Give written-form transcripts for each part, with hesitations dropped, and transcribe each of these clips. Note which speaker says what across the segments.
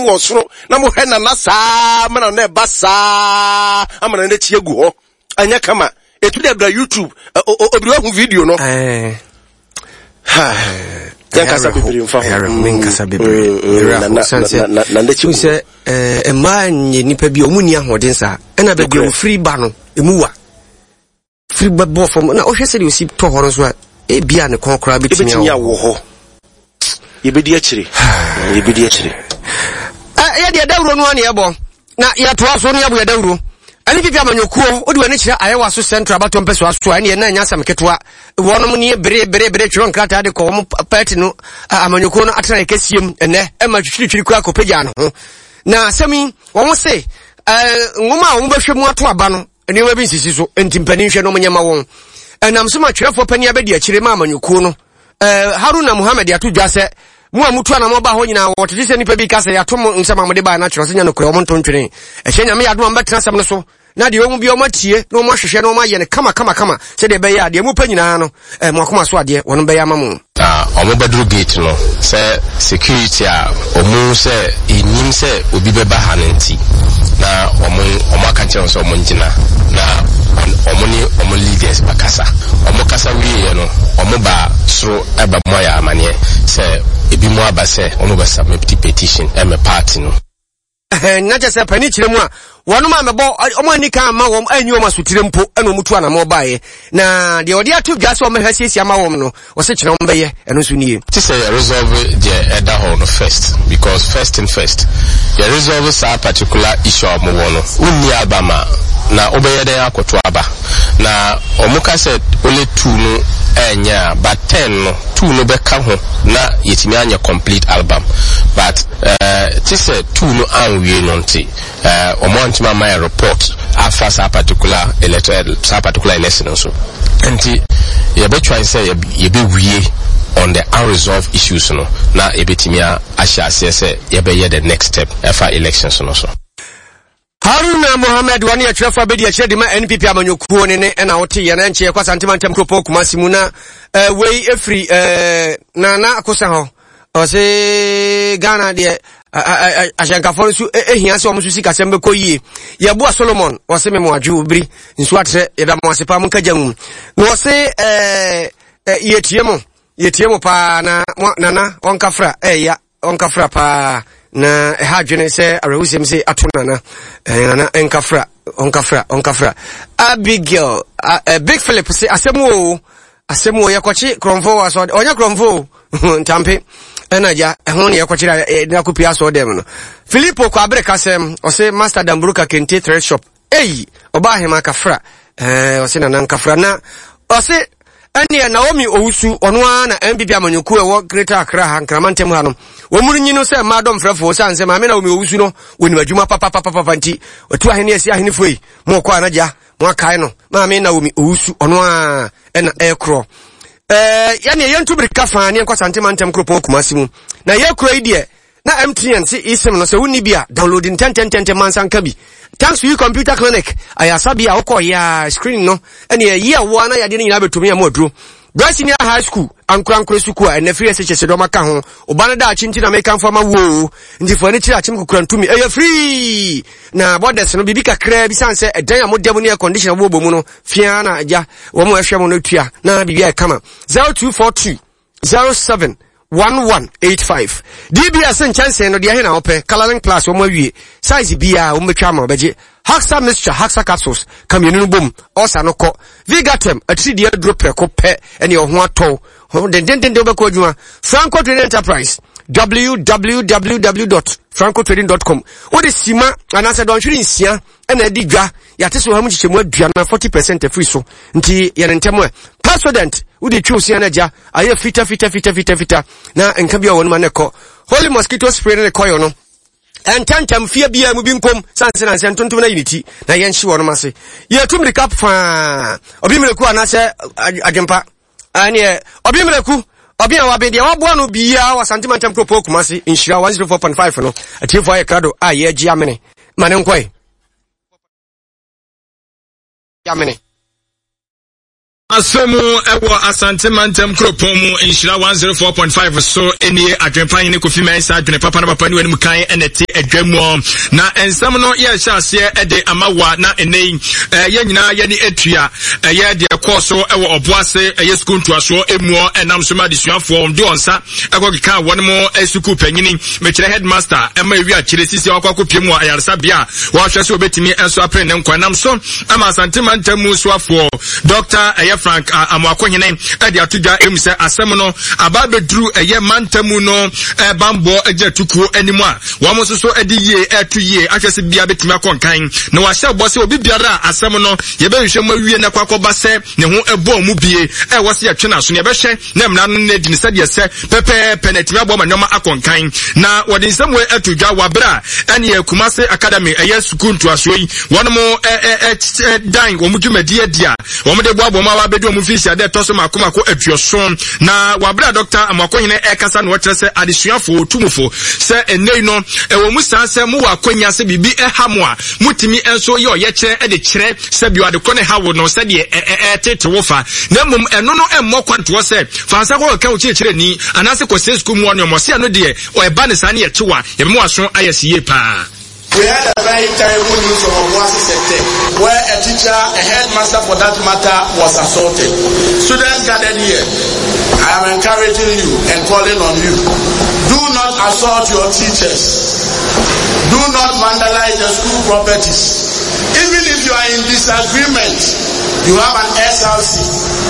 Speaker 1: was na mo hena na saa mana na ba saa amana na tie gu ho anya kama etu de bra YouTube obi wa hu video no
Speaker 2: Yankasa bibiri mfa
Speaker 1: Yankasa
Speaker 2: bibiri na ndechi se ema nipa bi omuni ahoden sa na ba bi free ba no emuwa free ba bo from na ohwe se de osi to horo so e bia ne konkora betimi
Speaker 1: awo ho yebedi akire
Speaker 2: ya de dawro no ane ebo na ya to aso no ya bo ya dawro ani pipia manyokuo odi wani kire ayewa so central abato mpeso aso ani na nya samketoa wonom ne bere twon krata de ko mo party no amanyokuo no atena ekesiem ene e ma twitwiri kwa kopagya no na sami wo se ngoma wo behwe mu ato aba no ene wa bi nsisi so entimpani hwe no mnyama won enam so ma twerefo pani abedi akire ma amanyokuo no Haruna Muhammad ya tudwa se mu amutu na mo ba ho nyina wo tete se nipa bi ka se ya to nsema mo de ba na kyerɛ se nya no kure wo nto ntwene ehye nyame ya do amba tena sam no so na de omu bi o matie na o ma hwehwe na o ma ye ne kama se de be ya de mu pa nyina no mo akoma so ade wono be ya mamu
Speaker 3: omo bedru gate no se security a omu se enyim se obi be ba hanenti na omo aka kyerɛ so omo ngina na omo leaders bakasa omo kasa wiye no omo ba soro eba moya amane se ebi mo aba se omo ba submit petition me party no
Speaker 2: na je se pani kyerɛ mu a wono ma mebo omo anika ma wom anyu ma sutire mpo eno mutu ana mo baaye na de odi atu dwa se omo hasiesi ama wom no wo se kyerɛ mo beye eno so nie
Speaker 3: to say resolve the elder hall no first because first you resolve sa particular issue omo wono unni abama na obeye den akoto aba na omuka said only 2 no enya but 10 no 2 no be ka ho na yetimi anya complete album but to say 2 no anwie no nti omontima my report after sa particular election so nti ye be try say ye be wie on the unresolved issues no na ebetimi ahia say ye be the next step after elections no so
Speaker 2: Haruna Muhammad wani ya chrefa bedi ya chedi ma NPP amanyokuo ne na wote ya na nche kwa santima ntem kropo Kumasi mu na wei efri na akosa ho ose Ghana de ajankafo nso ehia se omusu sika sembe koyie ye bo Solomon ose me moadwu bri nso atre ye da mo asepa mu kagyanwu no ose yetiemo pa na onkafra ya onkafra pa na hadwene se arehusem se atonana na onkafra Abigail Big Philip se asemu yakwachi kromfo waso onya kromfo ntampe enaja ehun ne yakwachi na kopia so dem no Philippo kwa abreka sem ose Master Damburuka Kente Thread Shop oba hema kafra ose na nkafra na ose ene Naomi Owusu ono na MPP amanyoku ewo Greater Accra Hankramantem ha no womuru nyino se madom frefo sanse ma me Naomi Owusu no woni adwuma papa nti otu ahene esi ahene foi mo kwa anaja mo akai no ma me Naomi Owusu ono ena ekro yani yentu brika fa ne kwa santemantem kropo Kumasi mu na yekro ide na MTN si isim no se woni bia downloading 10 mansanka bi thanks to you computer clinic ayasabi akọ ya screen no ene ye wo na yade ni nyina betumi amoduro Senior High School ankurankure suku a free SHS do maka ho oba na da achinti na make informa wo ndi fo ni chira chim kukurantumi free na borders no bibi kakra bi sanse edan ya modem ni air condition wo bomu no fia na aja wo mo ehwe mo no tua na bibi e kama 0242 07 1185 DBS chance no de he na ope coloring class wo mo awie size bia wo metwa ma obeje Haxa mixture Haxa capsules kamyenu bom osa no ko Vigatem atri de drop preko pe ene ho atɔ den obekɔ adwuma Franco Trading Enterprise www.francotrading.com odi sima anase don hwiri nsia ena di dwa yate so hamu chichemu adua na 40% free so nti ye ntemu Passodent odi twu sia na ja aye fita na nka bia wonu ma ne kɔ Holy Mosquito Spray ne kɔ yo no entantam fia bia mu bi nkom sanse na ntontom na yiniti na yenhye wono mase ye tumri kap fa obi mreku anase adwempa ane obi mreku obi an wabe dia waboa no bia wa santimantem kropo Kumasi inshira 104.5 no atifo aye krado aye agi amene mane nkoi amene
Speaker 4: Asemu ewo Asante Mantem Kropomu Inshira 104.5 so eni adwenpan ne Kofi Mensa adwene papa na papa ne wani mukan enete adwemu na ensam no ye hyase ede amawa na enei ye nyina ye ni etua ye de course ewo oboase ye school ntoaso emuo enam so ma desuafo de onsa ekokika won mo esuku panyini mekire headmaster ema ewi akire sisi akwakopiemu ayarsa bia wo hwese obetimi enso apre ne nkwanam so ama Asante Mantem suafo Dr. Frank Amwakohene ade atudwa emse asem no ababedru eye mantamu no bambo agatukuo animu a wo so ade ye atuye ahwese bia betimi akonkan na wahye bose obi biara asem no ye behwe mawie na kwakoba se ne ho ebo mu bie wose yetwe na so ne behwe na mna no ne di ne sade se pepe penetimi abo manyoma akonkan na wode nsamwe atudwa wabra ane Kumase Academy eye school ntoasoyi wono dan wo mudwumadi dia wo mde boabo ma bedo mu fisi ade toso makomako aduoson na wabra Dr. Amakohene ekasa no wotre se adesuafo tumufo se enei no ewo mu sanse mu wakonya se bibi ehamo a mutimi enso ye oyekire ede kire se bi wade kone hawo no se de tete wofa na mum eno no emmo kwanto se fansa ko ka uchi kire ni anase ko se school mu ono mo se no de o eba ne sane ye chewa ye mo aso ayesiye pa.
Speaker 5: We had a very terrible news from Obuasi sector where a teacher, a headmaster for that matter, was assaulted. Students gathered here. I am encouraging you and calling on you. Do not assault your teachers. Do not vandalize the school properties. Even if you are in disagreement, you have an SLC.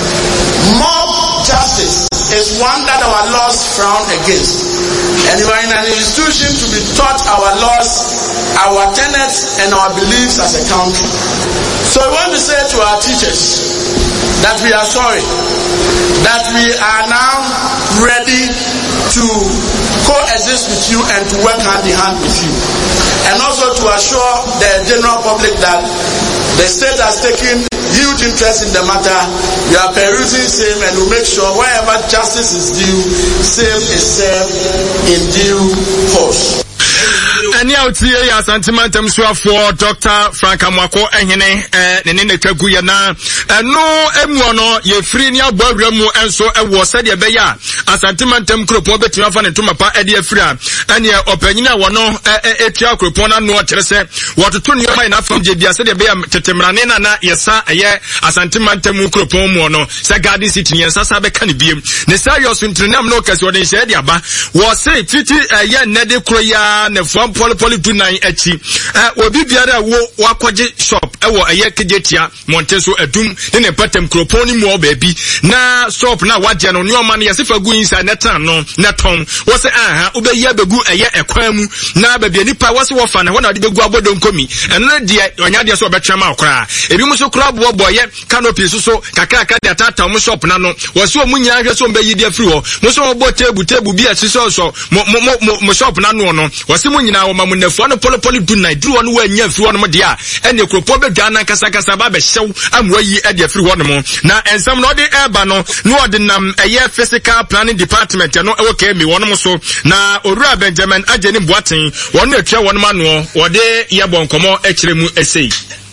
Speaker 5: Mob justice is one that our laws frown against. And you are in an institution to be taught our laws, our tenets, and our beliefs as a country. So we want to say to our teachers that we are sorry, that we are now ready to coexist with you and to work hand in hand with you. And also to assure the general public that the state has taken huge interest in the matter. We are perusing same and we'll make sure wherever justice is due, same is served in due course.
Speaker 4: Any out here, Asante Mantem for Dr. Frank Amwako Ehene, Nene Kaguya na, no emuono, ye free near Bogramu, and so I was said, Beya, Asante Mantem Kropo, bet you have an Tumapa, Eddie Fria, and your opinion, one no, Etia Kropona, no, Tresse, what to turn your mind up from Jabia, said Beya, Tetemranena, yesa, Asante Mantem Kropo Mono, Sagadi City, and Sasabe Canibim, Nesarios in Trinam Locas, what they said, Yaba, was say, Titi, Nede Kroya, Nefam Poly do nine echi. Obi biara wo wakwaje shop ewo kejetia Monteso edum ne patem kroponi mo baby na shop na waje no nyoma ne yesefa gu inside netan no neton wo se aha obeyi abegu ekwan mu na babia nipa wo se wo fa na wo na de begu abodon komi eno de onya de so obetwema akra ebi mu so kra bobo ye canopy so kakaka de atata mo shop na no wo se omu nya hwe so mbeyi de afri ho mo so obo table bi asiso so mo shop na no no wo se mu nyina wo mamunefo no poly do night do one way nya firi wono dia ene kropo bedwa na kasa ba be hyew amwayi e de firi wono mo na ensam no de eba no de nam physical planning department no e woka mi wono mo so na Owura Benjamin Agyenim Boaten wono atwa wono ma no de yebo nkomo e kire mu esei.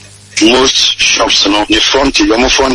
Speaker 6: Most shops no the frontage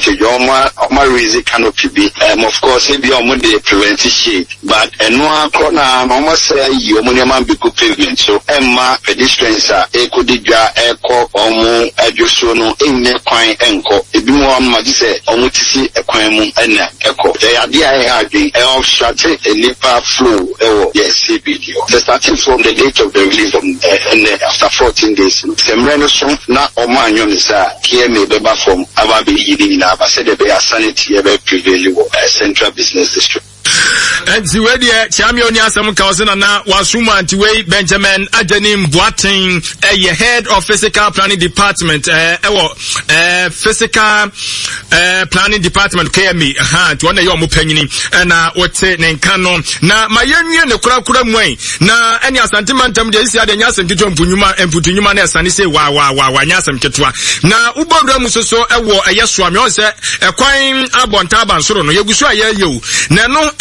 Speaker 6: your raise canopy be of course it be on the preventive shade but no corner no say you man be good pavement so emma pedestrians are eco digja eco omo adwoso no enne kwan enko ebi mo am say omo tisi ekwan mu ena eco they are there again of shut a lipa flow yes CBD the starting from the date of the release and after 14 days semreno so na omanyo here may be from Ababi Yidina, but said the sanity about prevail central business district.
Speaker 4: And the way the Chamionia some cousin na wasuma anti-way Benjamin Agyenim Boaten head of physical planning department physical planning department KME to one your mupanyini and what say nenkano na mayenwie ne kura mwai na any Asante Mantem de isi ade nyasem keto mpunyuma emputunyuma na asane say wa nyasem ketwa na ubodra musoso ewo yeso ame on say ekwan abonta abansoro no yegusu ayeyo na no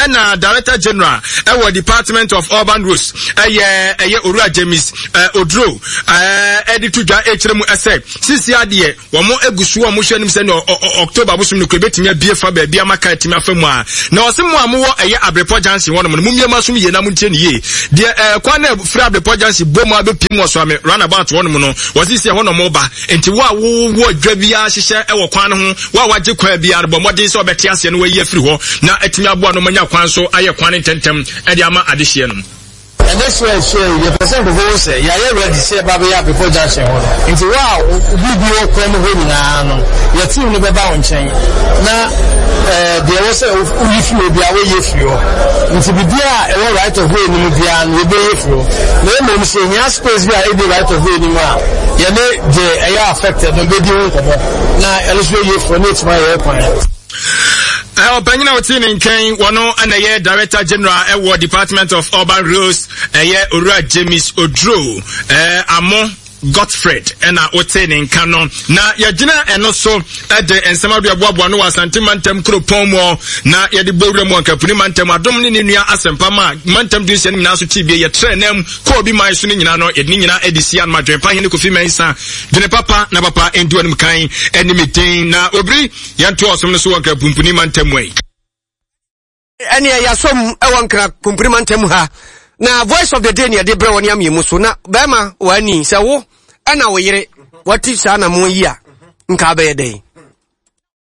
Speaker 4: na Director General Department of Urban Roads Owura James Odro editor dwa echremu ese sisi ade wo mo egusu wo mo hwanim se no October busum no kwebetimi abie fa ba bia maka etimi afamu a na osem mo amowo Abrepo Junction wono mo miema sum ye na mo ntie ne ye de kwa na free Abrepo Junction bomu abepim wo so ame runabout wono mo no wasisi hono mo ba enti wo adwa bia hyehye ewo kwan ho wagye kwa bia bo modin so obeti ase no wayi afiri ho na etimi abo no manya kwan so aye kwan tentem ede ama adehye no.
Speaker 7: And next way, the percent of all say, yeah, ready to say about the before Junction. It's wow, we do all come home now. Your team never bound chain. Now, there was a if you be away if you. Into the beer, all right of way in the and we be if you. No one saying, yes, suppose we are able right of way anymore. You know, they are affected, no be doing it. Now, let's wait for next my airplane.
Speaker 4: Opinion of Tin in Kane, Wano and a Director General Department of Urban Roads, Owura James Odro, Amo Godfred, and Otening Canon. Na Yajina and also at the and some of your Wabano Santimantem Kropomo, na Yadibogram Capunimantem, Adomininia Asempama, Mantem Dusen Nasuti, a trenem, Kobe my Suninano, Ednina Edisian, Madre Pine Kufimesa, Papa, Nabapa, and Duan Kai, enemy thing, na Obri, Yantu Asumasuaka Pumpunimantem way.
Speaker 2: Any Yasom, Ewanka Pumprimantem ha. Na voice of the day near the brown yami musuna bema wani sawo ana wire what is ana mo ya nka be day